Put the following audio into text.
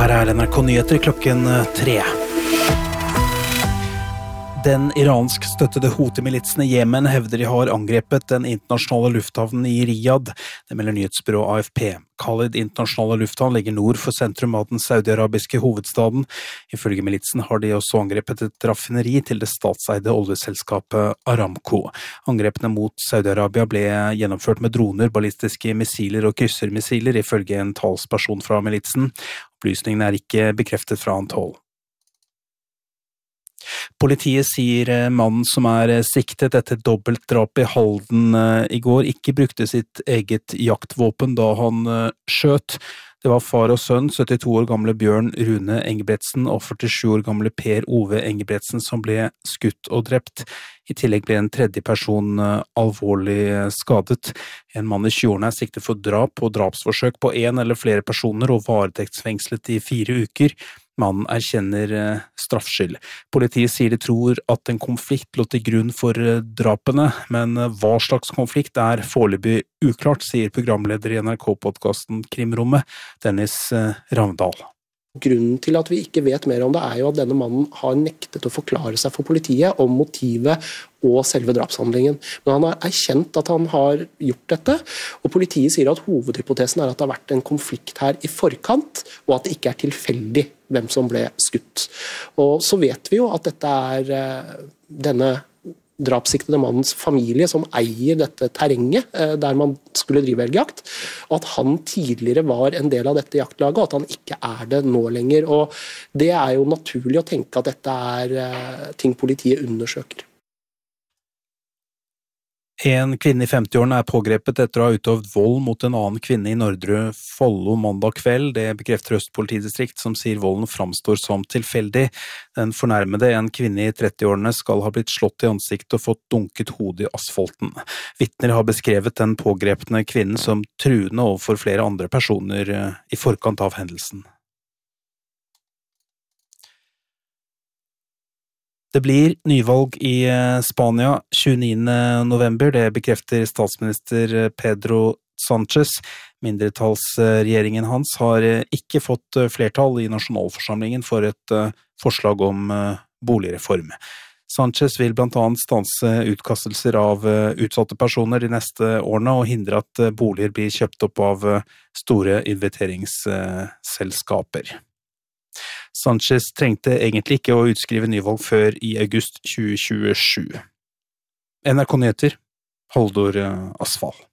Her NRK Nyheter klokken 3. Den iransk-støttede Houthi-militsene i Yemen hevder de har angrepet den internasjonale lufthavnen i Riyadh. Det melder nyhetsbyrået AFP. Khalid internasjonale lufthavn ligger nord for sentrum av den saudi-arabiske hovedstaden. Ifølge militsen har de også angrepet et raffineri til det statseide oljeselskapet Aramco. Angrepene mot Saudi-Arabia ble gjennomført med droner, ballistiske missiler og kryssermissiler, ifølge en talsperson fra militsen. Opplysningene er ikke bekreftet fra annet hold. Politiet sier mannen som er siktet etter dobbeltdrap i Halden i går ikke brukte sitt eget jaktvåpen da han skjøt. Det var far og sønn, 72 år gamle Bjørn Rune Engebretsen og 47 år gamle Per Ove Engebretsen som ble skutt og drept. I tillegg ble en tredje person alvorlig skadet. En mann i 20-årene er siktet for drap og drapsforsøk på en eller flere personer og varetektsfengslet i 4 uker. Mannen erkjenner straffskyld. Politiet sier de tror at en konflikt lå til grunn for drapene, men hva slags konflikt er foreløpig uklart, sier programleder i NRK-podcasten Krimrommet, Dennis Ravndal. Grunnen til at vi ikke vet mer om det er jo at denne mannen har nektet å forklare seg for politiet om motivet og selve drapshandlingen. Men han har erkjent at han har gjort dette, og politiet sier at hovedhypotesen er at det har vært en konflikt her i forkant, og at det ikke er tilfeldig hvem som ble skutt. Og så vet vi jo at dette er denne drapssiktede mannens familie som eier dette terrenget der man skulle drive elgjakt, og at han tidligere var en del av dette jaktlaget, og at han ikke er det nå lenger. Og det er jo naturlig å tenke at dette er ting politiet undersøker. En kvinne i 50-årene er pågrepet etter å ha utøvd vold mot en annen kvinne i Nordre Follo mandag kveld. Det bekrefter Øst politidistrikt, som sier volden framstår som tilfeldig. Den fornærmede, en kvinne i 30-årene, skal ha blitt slått i ansiktet og fått dunket hodet i asfalten. Vitner har beskrevet den pågrepne kvinnen som truende overfor flere andre personer i forkant av hendelsen. Det blir nyvalg i Spania 29. november, det bekrefter statsminister Pedro Sánchez. Mindretallsregjeringen hans har ikke fått flertall i nasjonalforsamlingen for et forslag om boligreform. Sánchez vil blant annet stanse utkastelser av utsatte personer de neste årene og hindre at boliger blir kjøpt opp av store inviteringsselskaper. Sánchez trengte egentlig ikke å utskrive nyvalg før i august 2027. NRK Nyheter, Haldor Asfall.